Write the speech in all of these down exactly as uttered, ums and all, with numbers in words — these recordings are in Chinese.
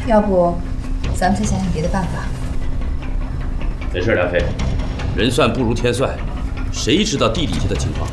要不咱们再想想别的办法。 没事，梁飞，人算不如天算，谁知道地底下的情况？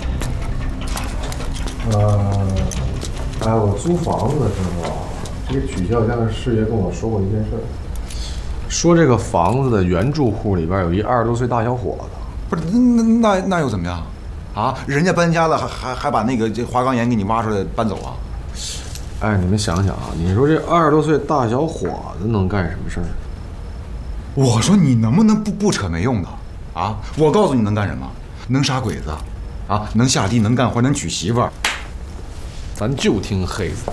呃，哎，我租房子的时候，这个曲孝家的师爷跟我说过一件事，说这个房子的原住户里边有一二十多岁大小伙子。 不是，那那那又怎么样？啊，人家搬家了，还还还把那个这花岗岩给你挖出来搬走啊？ 哎，你们想想啊，你说这二十多岁大小伙子能干什么事儿？ 我说你能不能不不扯没用的啊？我告诉你能干什么？能杀鬼子，啊，能下地，能干活，能娶媳妇儿。 咱就听黑子。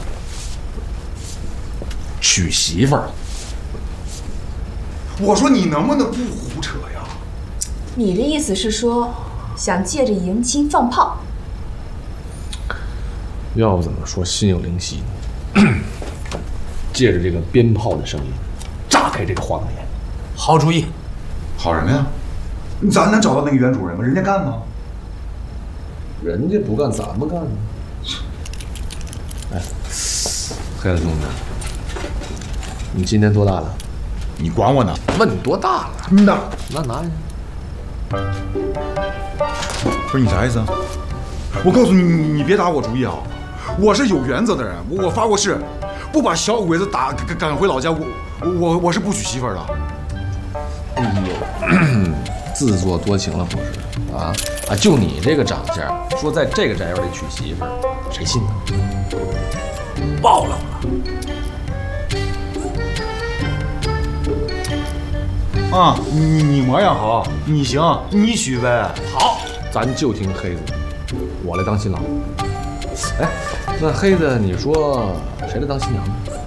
娶媳妇儿。我说你能不能不胡扯呀？ 你的意思是说，想借着迎亲放炮？ 要不怎么说心有灵犀呢？借着这个鞭炮的声音，炸开这个花岗岩。 好主意。 好什么呀？咱能找到那个原主人吗？人家干吗？ 人家不干，咱们干呢。哎，黑子兄弟，你今年多大了？ 你管我呢？ 问你多大了？ 那那拿去。 不是你啥意思啊？我告诉你，你你别打我主意啊！我是有原则的人，我我发过誓，不把小鬼子打赶赶回老家，我我我是不娶媳妇儿的。 哎呦，自作多情了不是？啊啊！就你这个长相，说在这个宅院里娶媳妇儿，谁信呢？ 暴露了。 啊，你你模样好，你行，你娶呗。 好， 咱就听黑子，我来当新郎。哎，那黑子，你说谁来当新娘？